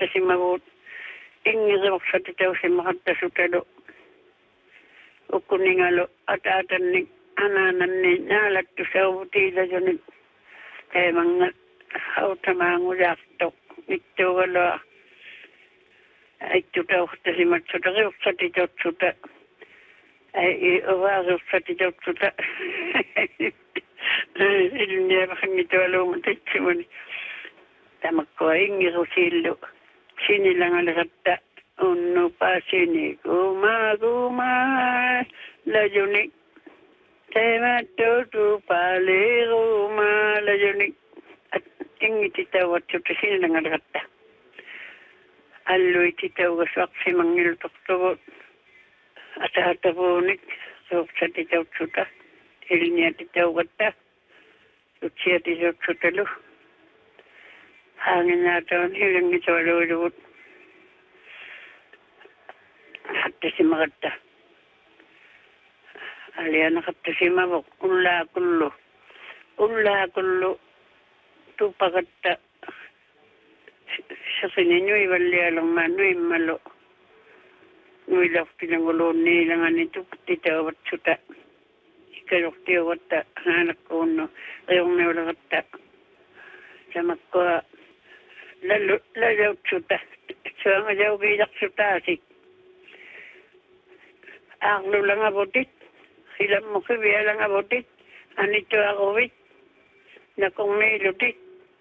tasimavut ingiriorfatitausimaqattasutalo ukkuningalo ataatannik anaananni naalattusavutiilajunik taimanga hautamaangujaartoq mittuugalua aittutauqtasimatsutariursatitutsuta ai ovaarursatitutsuta ilniavaqannitualuumatitsimuni tamakkoa ingirusiillu sinilangalasatta unnu paasini kuma lajuni temattutu paliruma lajuni ingititawatsuta sinilangalasatta alluititaugasaqsimangiltortugut ataatavuunik suuqsatitautsuta ilniatitaugatta utsiatisutsutalu haanginaataun hilangitualuulugut hattasimaqatta alianaqattasimavuq ullaakullu tupaqatta saqiniñuivallialorma nuimmalu nuilortilanguluunniilangani tuputtitauvatsuta ikkalortiuvatta haanakkuunnu riorniulaqatta samakkua lalutsuta suangajaugiilarsutaasik aarlulangavutit hilammuqivialangavutit anittuaquvit nakorniilutit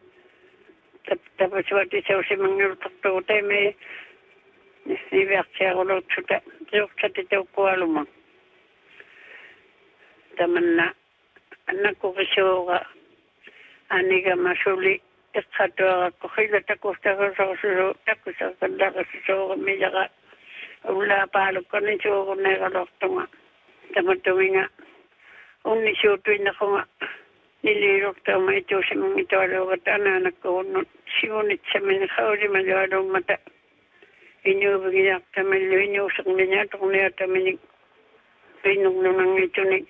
tapasuatisausimangiltortuutame niviartiarulutsuta riursatitaukkualuma tamanna annakurisuuqa anigamasuli iqqatuaraqku hilatakustaqusarsusu takkusaqallaqasusuuqa milaqa ullaapaalukkani suuqunneeqalortunga tamatuminga unnisuutuinnakunga niliilortauma ituusimangitualuugat anaanakkuunnut simunitsamini qaulimalualuummata iñuupigiartamallu iñuuseqniñaatoqniatamini pinnurnunangitunik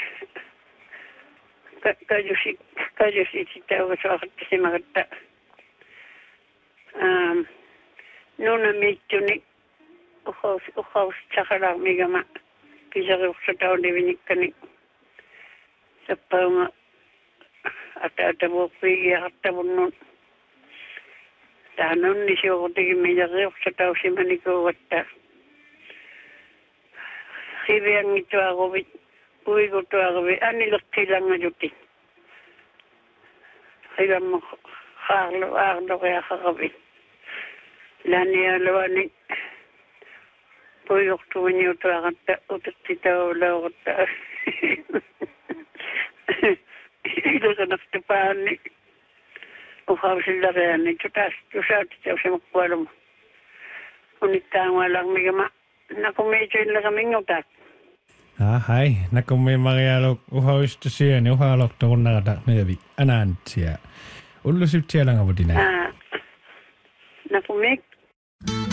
kajusitaugasaqattasimaqatta nunamiittunik uqaus taqalarmigama kisariursataunivinikkanik sappaunga ataatavuuqpiigiaqartavunnun taanunnissuuqutigimmilariursatausimanikuugatta hiviangituaquvit uigutuaquvit anileqqilangalutit higammu aarloqiaqaqavit lanialuanik puiortumiñutuaqatta utiqtitaulauqatta ilusanaqtupaanni uqausillarianni tusaatitausimakkualuma unittaangualarmigama nakumiituillaqaminngutaak hai nakummi marialuk uhaustusiani uhalortorunnarata meevi anaantsia ullusuttialangavutina nakumik